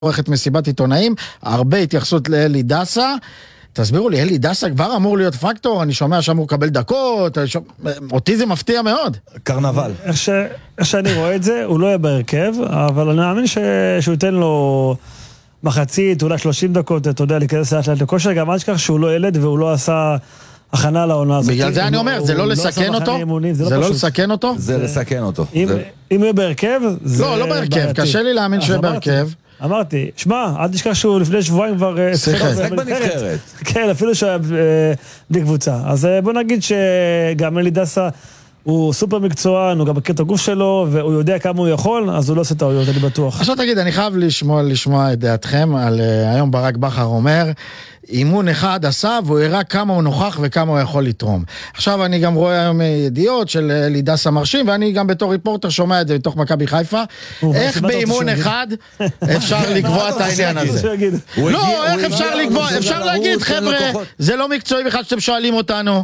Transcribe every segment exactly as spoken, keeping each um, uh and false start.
עורכת מסיבת עיתונאים, הרבה התייחסות לאלי דסה. תסבירו לי, אלי דסה כבר אמור להיות פקטור, אני שומע שאמור לקבל דקות, אותי זה מפתיע מאוד. קרנבל. איך, ש... איך שאני רואה את זה, הוא לא יהיה בהרכב, אבל אני מאמין ש... שהוא ייתן לו מחצית, אולי שלושים דקות, אתה יודע, להיכנס לאט לאט לכושר, גם עד שכך שהוא לא ילד והוא לא עשה הכנה לעונה הזאת. בגלל זה אני אומר, זה לא לסכן אותו? זה לא לסכן אותו? זה לסכן אותו. אם הוא יהיה בהרכב, זה... לא, לא בהרכב, קשה לי להאמין שהוא יהיה בהרכב. אמרתי, שמע, עד נשכח שהוא לפני שבועיים כבר... שיחק בנבחרת. כן, אפילו שהוא היה בלי קבוצה. אז בוא נגיד שגם אלי דסה הוא סופר מקצוען, הוא גם מכיר את הגוף שלו, והוא יודע כמה הוא יכול, אז הוא לא עושה טעויות, אני בטוח. עכשיו תגיד, אני חייב לשמוע, לשמוע את דעתכם על היום ברק בכר אומר, אימון אחד עשה, והוא הראה כמה הוא נוכח וכמה הוא יכול לתרום. עכשיו אני גם רואה היום ידיעות של אלי דסה מרשים, ואני גם בתור ריפורטר שומע את זה בתוך מכבי חיפה. איך באימון אחד אפשר לקבוע את העניין הזה? לא, איך אפשר לקבוע? אפשר להגיד, חבר'ה, זה לא מקצועי בכלל שאתם שואלים אותנו.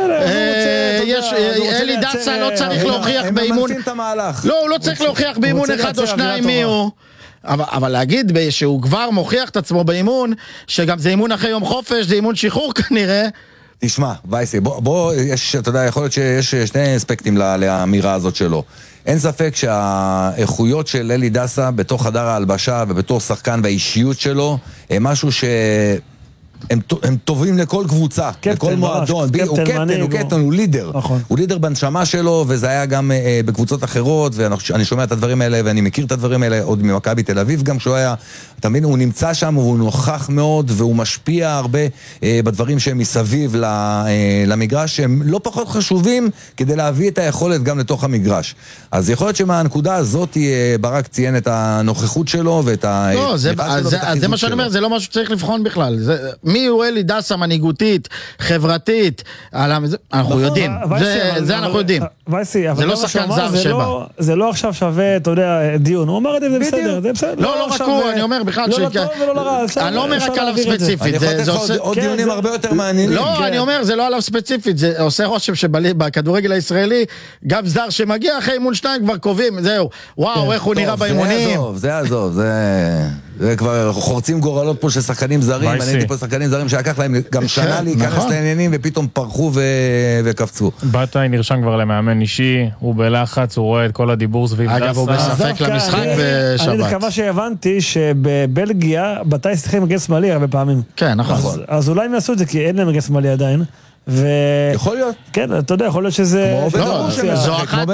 אלי דסה לא צריך להוכיח באימון, לא, הוא לא צריך להוכיח באימון אחד או שניים מי הוא. אבל, אבל להגיד שהוא כבר מוכיח את עצמו באימון, שגם זה אימון אחרי יום חופש, זה אימון שחרור כנראה. תשמע, וייסי, בוא, בוא, יש, אתה יודע, יכול להיות שיש שני אספקטים לאמירה הזאת שלו. אין ספק שהאיכויות של אלי דסה בתוך חדר ההלבשה ובתור שחקן והאישיות שלו, הם משהו ש... הם, הם טובים לכל קבוצה, קפטן, לכל מועדון, קפטן, הוא קפטן, הוא קפטן, הוא לידר, נכון. הוא לידר בנשמה שלו, וזה היה גם אה, בקבוצות אחרות, ואני שומע את הדברים האלה, ואני מכיר את הדברים האלה עוד ממכבי תל אביב, גם שהוא היה, אתה מבין, הוא נמצא שם, הוא נוכח מאוד, והוא משפיע הרבה אה, בדברים שהם מסביב ל, אה, למגרש, שהם לא פחות חשובים, כדי להביא את היכולת גם לתוך המגרש. אז יכול להיות שמהנקודה הזאת, אה, ברק ציין את הנוכחות שלו, ואת ה... לא, זה, זה, זה מה שאני אומר, זה לא משהו שצריך לבחון בכלל, זה... מי הוא אלי דסה מנהיגותית, חברתית, אנחנו יודעים, זה אנחנו יודעים. זה לא שחקן זר שבא. זה לא עכשיו שווה, אתה יודע, דיון, הוא אמר את זה, זה בסדר, זה בסדר. לא, לא רק הוא, אני אומר בכלל, לא לטוב ולא לרע, אני לא אומר רק עליו ספציפית. אני יכול לתת לך עוד דיונים הרבה יותר מעניינים. לא, אני אומר, זה לא עליו ספציפית, זה עושה רושם שבכדורגל הישראלי, גם זר שמגיע אחרי אימון שניים כבר קובעים, זהו, וואו, איך הוא נראה באימונים. זה עזוב, זה זה כבר חורצים גורלות פה של שחקנים זרים, אני הייתי פה שחקנים זרים שלקח להם גם שנה להיכנס לעניינים ופתאום פרחו וקפצו. בטאי נרשם כבר למאמן אישי, הוא בלחץ, הוא רואה את כל הדיבור סביב דסה. אגב, הוא בספק למשחק בשבת. אני מקווה שהבנתי שבבלגיה בטאי שיחק מגן שמאלי הרבה פעמים. כן, נכון. אז אולי הם יעשו את זה, כי אין להם מגן שמאלי עדיין. יכול להיות. כן, אתה יודע, יכול להיות שזה... זו אחת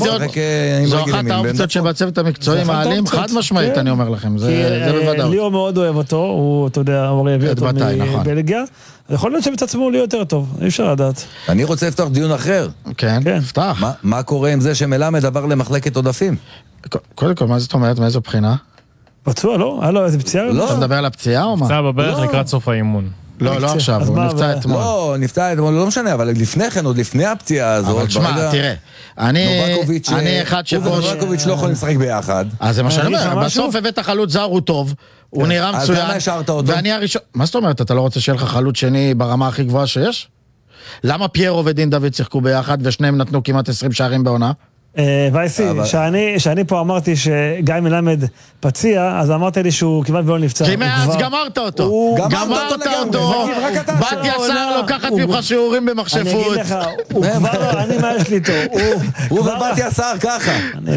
האופציות שבצוות המקצועי מעלים, חד משמעית, אני אומר לכם, זה בוודאות. ליאור מאוד אוהב אותו, הוא, אתה יודע, הוא הביא אותו מבלגיה, יכול להיות שבצד עצמו הוא יותר טוב, אי אפשר לדעת. אני רוצה לפתוח דיון אחר. כן, פתח. מה קורה עם זה שמלמד עבר למחלקת עודפים? קודם כל, מה זאת אומרת, מאיזו בחינה? פצוע, לא? היה לו איזה פציעה? אתה מדבר על הפציעה או מה? פציעה בברך לקראת סוף האימון. לא, לא עכשיו, הוא נפצע אתמול. לא, נפצע אתמול, לא משנה, אבל לפני כן, עוד לפני הפציעה הזאת... אבל תשמע, תראה, אני אחד שבו... נובקוביץ' לא יכול לשחק ביחד. אז זה מה שאני אומר, בסוף הבאת חלוץ זר, הוא טוב, הוא נראה מצוין. אז למה השארת אותו? ואני הראשון... מה זאת אומרת, אתה לא רוצה שיהיה לך חלוץ שני ברמה הכי גבוהה שיש? למה פיירו ודין דוד שיחקו ביחד, ושניהם נתנו כמעט עשרים שערים בעונה? וייסי, שאני פה אמרתי שגיא מלמד פציע, אז אמרת לי שהוא כמעט ולא נפצע. כי מאז גמרת אותו. גמרת אותו. בת יסר לוקחת ממך שיעורים במחשפות. אני אגיד לך, הוא כבר, אני מה יש לי איתו. הוא ובת יסר ככה.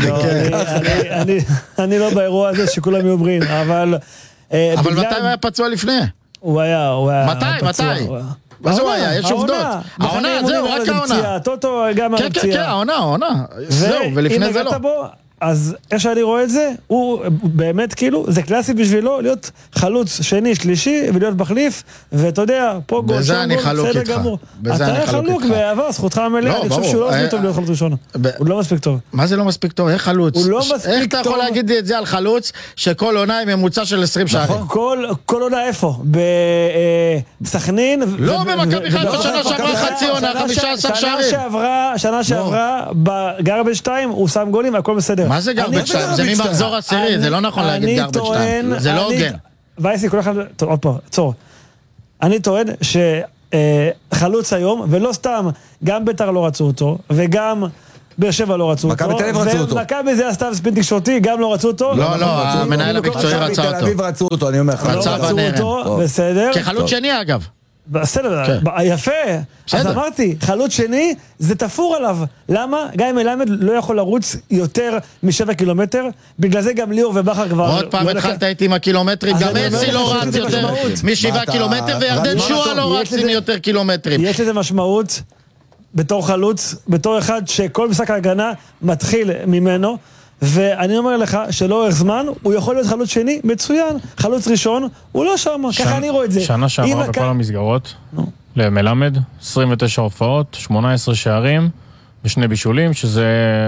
אני לא באירוע הזה שכולם יהיו בריאים, אבל... אבל מתי הוא היה פצוע לפני? הוא היה, הוא היה... מתי? מתי? מה זה הוא היה? יש עובדות. העונה, זהו, רק העונה. טוטו גם כן, כן, כן, העונה, העונה. זהו, ולפני זה לא. אז איך שאני רואה את זה, הוא באמת כאילו, זה קלאסי בשבילו להיות חלוץ שני, שלישי, ולהיות מחליף, ואתה יודע, פה גול, בזה אני חלוק איתך. אתה היה חלוק בעבר, זכותך המלאה, אני חושב שהוא לא מספיק טוב להיות חלוץ ראשונה. הוא לא מספיק טוב. מה זה לא מספיק טוב? איך חלוץ? הוא לא מספיק טוב. איך אתה יכול להגיד את זה על חלוץ, שכל עונה היא ממוצע של עשרים שערים? כל עונה איפה? בסכנין? לא, במכבי חיפה שנה שעברה חצי עונה, חמישה עשר שערים. שנה שעברה, בגרבג' שתיים, הוא שם גולים, הכל בסדר. מה זה גרבג' שתיים? זה ממחזור עשירי, זה לא נכון להגיד גרבג' שתיים. זה לא הוגן. וייסי, כל אחד... עוד פעם, צור. אני טוען שחלוץ היום, ולא סתם, גם בית"ר לא רצו אותו, וגם באר שבע לא רצו אותו. מכבי תל אביב רצו אותו. ומכבי זה הסתם ספין תקשורתי, גם לא רצו אותו. לא, לא, המנהל המקצועי רצה מכבי תל אותו. אביב רצו אותו, אני אומר לך. לא רצה רצו בנרן. אותו, בסדר. כחלוץ שני אגב. בסדר, כן. יפה. אז בסדר. אמרתי, חלוץ שני, זה תפור עליו. למה? גיא מלמד לא יכול לרוץ יותר משבע קילומטר, בגלל זה גם ליאור ובכר כבר... עוד פעם לא התחלת לקח- איתי עם הקילומטרים, אז גם אני אומר מסי לך לא שיש רץ לזה יותר משמעות. משבעה מה אתה- קילומטר, וירדן רץ שועה לא יש רץ לזה- עם יותר קילומטרים. יש לזה משמעות בתור חלוץ, בתור אחד שכל משחק ההגנה מתחיל ממנו, ואני אומר לך שלאורך זמן הוא יכול להיות חלוץ שני מצוין, חלוץ ראשון, הוא לא שם, ככה אני רואה את זה. שנה אם שעברה הקו- בכל המסגרות, למלמד, עשרים ותשע הופעות, שמונה עשרה שערים, ושני בישולים, שזה...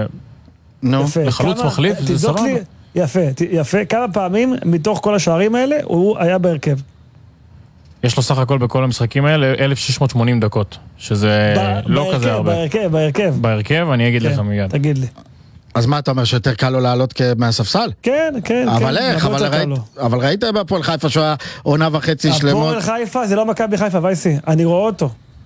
נו. יפה. לחלוץ כמה- מחליף, זה תבדוק סבבה. לי- יפה, ת- יפה, כמה פעמים מתוך כל השערים האלה הוא היה בהרכב. יש לו סך הכל בכל המשחקים האלה אלף שש מאות ושמונים דקות, שזה ב- לא בהרכב, כזה הרבה. בהרכב, בהרכב. בהרכב, אני אגיד לך כן, מיד. תגיד לי. אז מה אתה אומר, שיותר קל לו לעלות כ- מהספסל? כן, כן, אבל כן. איך, הרבה אבל יותר קל ראית- לו. אבל ראית בהפועל חיפה שהוא היה עונה וחצי שלמות? הפועל חיפה זה לא מכבי חיפה, וייסי, אני רואה אותו.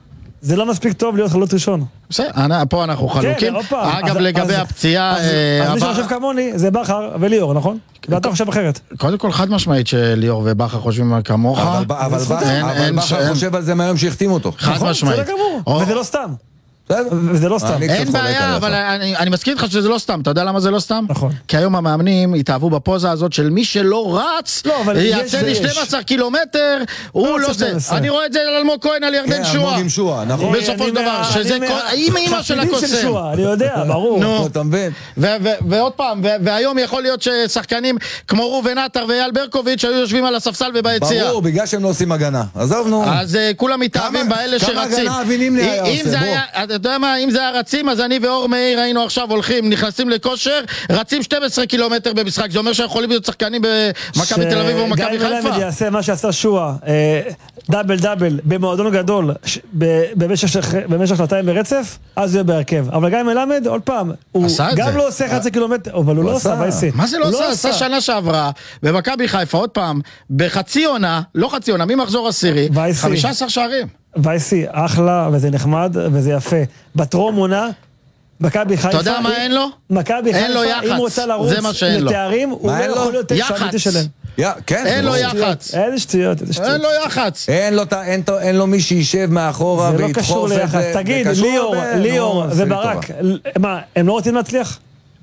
זה לא מספיק טוב להיות חלוץ ראשון. בסדר, אני- פה אנחנו חלוקים. עוד פעם. אגב, אז- לגבי אז- הפציעה... אז- אה, אז מי עבר- שחושב כמוני זה בכר וליאור, נכון? ואתה חושב אחרת. קודם כל חד משמעית שליאור ובכר חוזבים כמוך. אבל ב- אבל זכותם. בכר- אין- אבל אין- בכר אין- חושב על זה מהיום שהחתימו אותו. חד נכון, משמעית. בסדר גמור. או- וזה לא סתם. בסדר? וזה לא סתם. אני קצת אין חולק בעיה, עליך. אבל אני, אני מסכים איתך שזה לא סתם. אתה יודע למה זה לא סתם? נכון. כי היום המאמנים התאהבו בפוזה הזאת של מי שלא רץ, לא, אבל יש יעשה לי ויש. שנים עשר קילומטר, הוא לא לא רוצה שנים עושה. עשר. אני רואה את זה על אלמוג כהן, על ירדן כן, שועה. אלמוג עם שועה, נכון. בסופו אני של דבר, מה- שזה אני כל- מה- עם אמא של חסידים הקוסם. שועה, אני יודע, ברור. נו. אתה מבין? ו- ו- ועוד פעם, ו- והיום יכול להיות ששחקנים כמו ראובן עטר ואייל ברקוביץ' היו יושבים על הספסל וביציאה. ברור, בגלל שהם לא עושים הגנה. עזוב, נו. אז אה, כולם מתאהבים כמה- באלה כמה שרצים. הגנה אבינים לי היה אם עושה, זה בוא. היה, אתה יודע מה, אם זה היה רצים, אז אני ואור מאיר היינו עכשיו הולכים, נכנסים לכושר, רצים שנים עשר קילומטר במשחק. זה אומר שיכולים להיות שחקנים במכבי תל אביב או מכבי שגיא חיפה. מלמד יעשה מה שעשה שועה, אה, דאבל דאבל במועדון גדול ש- ב- במשך במשך שנתיים ברצף, אז הוא יהיה בהרכב. אבל גיא מלמד, עוד פעם, הוא עשה את גם זה. לא עושה חצי קילומטר, אבל הוא לא עשה. עשה, וייסי. מה זה לא הוא עשה? עשה שנה שעברה במכבי חיפה, עוד פעם, בחצי עונה, לא חצי עונה, ממחזור עשירי, וייסי. חמישה עשר שערים. וייסי, אחלה, וזה נחמד, וזה יפה. בטרום עונה, מכבי חיפה... אתה יודע מה אין לו? מכבי אין לו חיפה, יח"צ. אם רוצה לרוץ זה מה שאין לו. לתארים, הוא מה לא אין לו? יכול להיות תשע יח"צ. אמיתי שלהם. יא, כן, אין זה לו ברור. יח"צ. איזה שטויות, איזה שטויות. אין לו יח"צ. אין לו, ת- אין, ת- אין לו מי שישב מאחורה זה לא וידחוף קשור את זה. ליח"צ. תגיד, זה קשור ליאור, ב- ליאור נו, עשה לי וברק, טובה. מה, הם לא רוצים להצליח?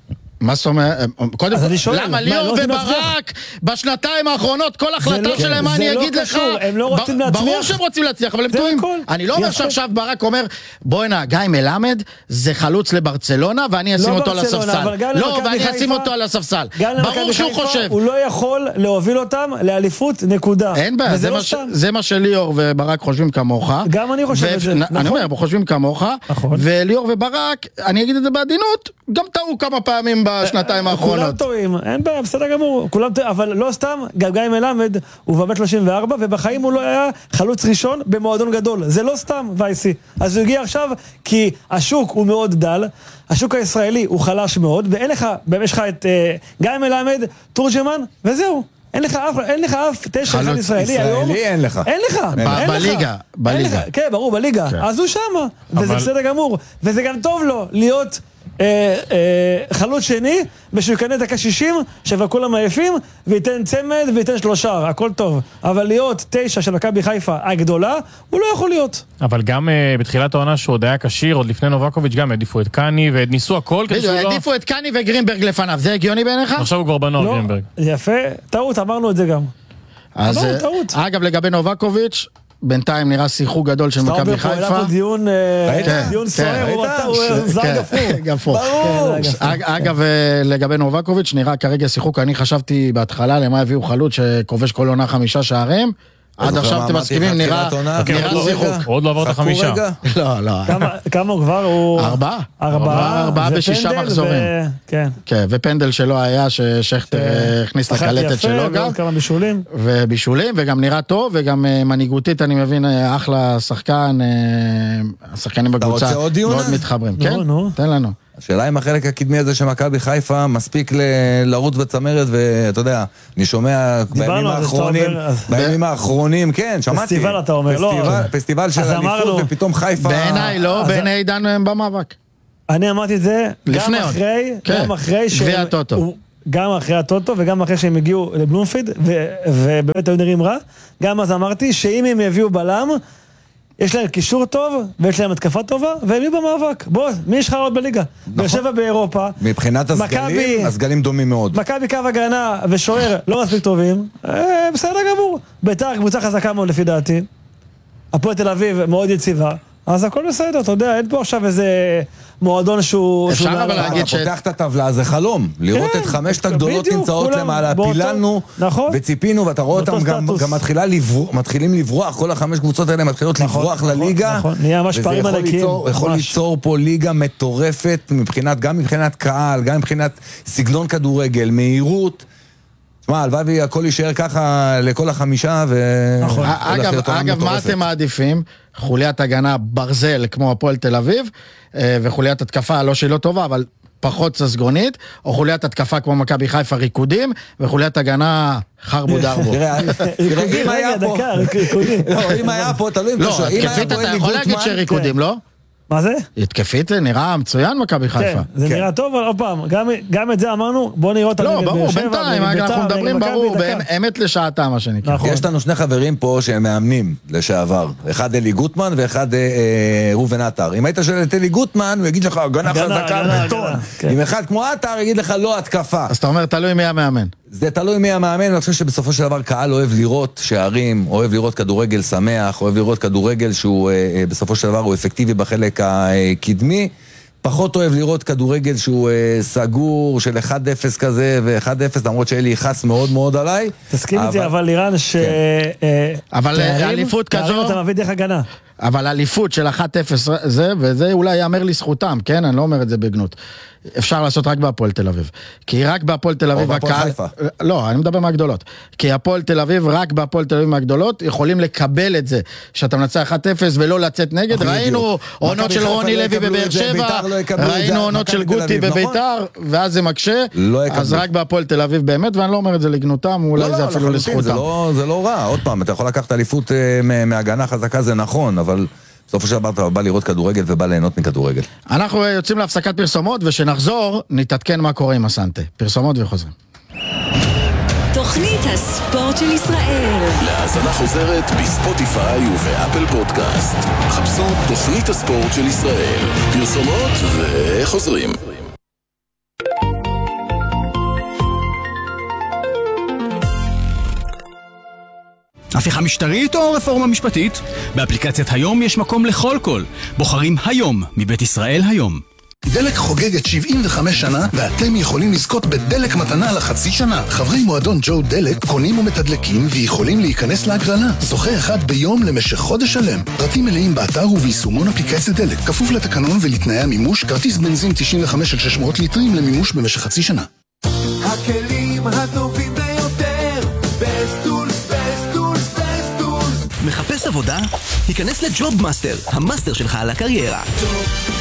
מה זאת אומרת? קודם אז כל, אני שואל, למה מה, ליאור לא רוצים וברק בשנתיים האחרונות, כל החלטה לא- שלהם, מה זה אני לא אגיד לך? קשור, הם לא רוצים ב- להצליח. ברור שהם רוצים להצליח, אבל הם זה טועים. הכל. אני לא אומר יפה. שעכשיו ברק אומר, בואי נא, גיא מלמד זה חלוץ לברצלונה, ואני אשים לא אותו על ברצלונה, הספסל. אבל גם לא, למכבי ואני חיפה- אשים אותו על הספסל. גם ברור למכבי שהוא חיפה, חושב. הוא לא יכול להוביל אותם לאליפות, נקודה. אין בעיה, וזה זה לא מה ש- סתם. זה מה שליאור וברק חושבים כמוך. גם אני חושב ו- את זה, נ- נכון. אני אומר, חושבים כמוך, נכון. וליאור וברק, אני אגיד את זה בעדינות, גם טעו כמה פעמים בשנתיים כולם האחרונות. טועים, אין בעיה, בסדר גמור, כולם טועים, אבל לא סתם, גם גיא מלמד הוא באמת שלושים וארבע, ובחיים הוא לא היה חלוץ ראשון במועדון גדול, זה לא סתם, וייסי. אז הוא הגיע עכשיו, כי השוק הוא מאוד דל, השוק הישראלי הוא חלש מאוד, ואין לך, באמת יש לך את אה, גיא מלמד, תורג'מן, וזהו. אין לך אף, אין לך אף תשע אחד חלוץ ישראלי ישראלי היום. אין לך. אין לך. ב- אין לך. בליגה, אין בליגה. לך. כן, ברור, בליגה. כן. אז הוא שמה, וזה אבל- בסדר גמור. וזה גם טוב לו להיות אה, אה, חלוץ שני, ושהוא יקנה דקה שישים, שווה כולם עייפים, וייתן צמד וייתן שלושה, הכל טוב. אבל להיות תשע של מכבי חיפה הגדולה, הוא לא יכול להיות. אבל גם uh, בתחילת העונה שהוא עוד היה קשיר, עוד לפני נובקוביץ' גם העדיפו את קני, וניסו הכל כדי שהוא בדיוק, לא... העדיפו את קני וגרינברג לפניו, זה הגיוני בעיניך? עכשיו הוא כבר בנוער לא, גרינברג. יפה, טעות, אמרנו את זה גם. אז, אמרנו, אה, טעות. אגב, לגבי נובקוביץ', בינתיים נראה שיחוק גדול של מכבי סטאובר פה, חיפה. היה פה דיון, אה, ראית? דיון כן, סוער, הוא ראית? רצה, הוא ש- זר כן, גפור. גפור. ברור. כן, אג- אגב, אה, לגבי נובקוביץ', נראה כרגע שיחוק, אני חשבתי בהתחלה למה הביאו חלוץ שכובש כל עונה חמישה שערים, עד זוכר עכשיו מה אתם אמרתי מסכימים, לך, נראה תחילת עונה? נראה חכו שיחוק. רגע. הוא עוד לא עבר את חכו החמישה. רגע. לא, לא. כמה- כמה הוא כבר? הוא... ארבעה. ארבעה. ארבעה זה בשישה פנדל מחזורים. ו- כן. כן, ופנדל שלו היה ששכטר אה, הכניס פחד לקלטת יפה, שלו גם. ועוד כמה בישולים. ובישולים, וגם נראה טוב, וגם אה, מנהיגותית, אני מבין, אה, אחלה שחקן, אה, השחקנים בקבוצה רוצה עוד דיון מאוד אז? מתחברים. נו, כן, נו. תן לנו. השאלה אם החלק הקדמי הזה של מכבי חיפה מספיק ל- לרוץ בצמרת, ואתה יודע, אני שומע בימים על זה, שאתה האחרונים, אומר, אז- בימים האחרונים, כן, שמעתי. פסטיבל אתה אומר, לא. פסטיבל- פסטיבל של אז אליפות, אמרנו, ופתאום חיפה... בעיניי לא, אז- בעיני עידן הם במאבק. אני אמרתי את זה גם לפני עוד. אחרי, כן. גם אחרי שהם- גביע הטוטו. הוא- גם אחרי הטוטו וגם אחרי שהם הגיעו לבלומפיד, ו- ובאמת היו נראים רע, גם אז אמרתי שאם הם יביאו בלם, יש להם קישור טוב, ויש להם התקפה טובה, והם יהיו במאבק. בוא, מי יש לך עוד בליגה? באר שבע באירופה. מבחינת הסגלים, מכבי- הסגלים דומים מאוד. מכבי קו הגנה ושוער לא מספיק טובים, אה, בסדר גמור. בית"ר קבוצה חזקה מאוד לפי דעתי. הפועל תל אביב מאוד יציבה, אז הכל בסדר, אתה יודע, אין פה עכשיו איזה מועדון שהוא... אפשר שהוא אבל מעל- להגיד אתה ש- פותח את הטבלה, זה חלום. לראות כן, את חמשת הגדולות בדיוק, נמצאות כולם למעלה, באותו- פיללנו נכון. וציפינו, ואתה רואה באותו אותם גם- סטטוס. גם מתחילה לברוח- מתחילים לברוח, כל החמש קבוצות האלה מתחילות נכון, לברוח נכון, לליגה, נכון. נהיה ממש וזה פערים יכול ענקיים, ליצור- יכול ממש. ליצור פה ליגה מטורפת, מבחינת- גם מבחינת קהל, גם מבחינת סגנון כדורגל, מהירות. תשמע, הלוואי והכל יישאר ככה לכל החמישה, ו... נכון. הולך אגב, להיות עונה אגב, מה מטורפת. אתם מעדיפים? חוליית הגנה ברזל כמו הפועל תל אביב, אה, וחוליית התקפה, לא שהיא לא טובה, אבל פחות ססגונית, או חוליית התקפה כמו מכבי חיפה ריקודים, וחוליית הגנה חרבו דרבו. תראה, תראה, אם היה רגע, פה... דקה, ריקודים. לא, אם היה פה, תלוי אם אתה לא, שואל, אם היה התקפית פה אתה אלי יכול להגיד גוטמן, שריקודים, לא? מה זה? התקפית נראה מצוין מכבי כן, חיפה. זה כן. נראה טוב, אבל עוד פעם, גם- גם את זה אמרנו, בוא נראה אותם לא, נגד ברור, באר שבע, בינתיים, נגד אנחנו בית"ר, מדברים נגד מכבי, ברור, דקה. באמת לשעתה מה שנקרא. נכון. יש לנו שני חברים פה שהם מאמנים לשעבר. אחד אלי גוטמן ואחד אה, אה, ראובן עטר. אם היית שואל את אלי גוטמן, הוא יגיד לך, הגנה הגנה, חזקה הגנה, בטון. הגנה, כן. אם אחד כמו עטר, יגיד לך, לא התקפה. אז אתה אומר, תלוי מי המאמן. זה תלוי מי המאמן, אני חושב שבסופו של דבר קהל אוהב לראות שערים, אוהב לראות כדורגל שמח, אוהב לראות כדורגל שהוא אה, אה, בסופו של דבר הוא אפקטיבי בחלק הקדמי. פחות אוהב לראות כדורגל שהוא אה, סגור, של אחד אפס כזה ו-אחד אפס, למרות שאלי יכעס מאוד מאוד עליי. תסכים איתי, אבל לירן, ש... אה, אבל, אה, תארים- אליפות תארים כזו- אתה מביא דרך הגנה. אבל אליפות של אחת אפס זה, וזה אולי יאמר לזכותם, כן? אני לא אומר את זה בגנות. אפשר לעשות רק בהפועל תל אביב. כי רק בהפועל תל אביב או בהפועל הקהל... חיפה. לא, אני מדבר מהגדולות. כי הפועל תל אביב, רק בהפועל תל אביב מהגדולות, יכולים לקבל את זה, שאתה מנצח אחת אפס ולא לצאת נגד. בדיוק. ראינו עונות מכבי של חיפה רוני לא לוי יקבלו בבאר את זה, שבע, בית"ר לא יקבלו את זה, ראינו עונות מכבי של תל גוטי אביב, נכון? בביתר, ואז זה מקשה. לא יקבלו. אז רק בהפועל תל אביב באמת, ואני לא אומר את זה לגנותם, אולי לא, זה לא, אפילו לחלוטין, זה לזכותם. לא, זה לא רע. עוד פעם, אתה יכול לקחת אליפות אה, מ- מהגנה חזקה, זה נכון, אבל בסופו של דבר אתה בא לראות כדורגל ובא ליהנות מכדורגל. אנחנו יוצאים להפסקת פרסומות, ושנחזור, נתעדכן מה קורה עם הסנטה. פרסומות וחוזרים. תוכנית הספורט של ישראל. להאזנה חוזרת בספוטיפיי ובאפל פודקאסט. חפשו תוכנית הספורט של ישראל. פרסומות וחוזרים. הפיכה משטרית או רפורמה משפטית? באפליקציית היום יש מקום לכל קול. בוחרים היום מבית ישראל היום. דלק חוגגת שבעים וחמש שנה, ואתם יכולים לזכות בדלק מתנה לחצי שנה. חברי מועדון ג'ו דלק קונים ומתדלקים ויכולים להיכנס להגרלה. זוכה אחד ביום למשך חודש שלם. פרטים מלאים באתר וביישומון אפליקציית דלק. כפוף לתקנון ולתנאי המימוש, כרטיס בנזין תשעים וחמש עד שש מאות ליטרים למימוש במשך חצי שנה. הכלים הטובים ביותר, בסטולס, בסטולס, בסטולס. מחפש עבודה? היכנס לג'וב מאסטר, המאסטר שלך על הקריירה.